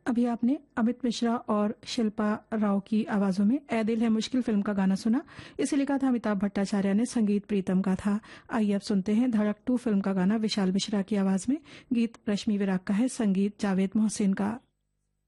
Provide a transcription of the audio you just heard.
अभी आपने अमित मिश्रा और शिल्पा राव की आवाजों में ए दिल है मुश्किल फिल्म का गाना सुना। इसे लिखा था अमिताभ भट्टाचार्य ने, संगीत प्रीतम का था। आइए अब सुनते हैं धड़क 2 फिल्म का गाना विशाल मिश्रा की आवाज में। गीत रश्मि विराग का है, संगीत जावेद मोहसिन का।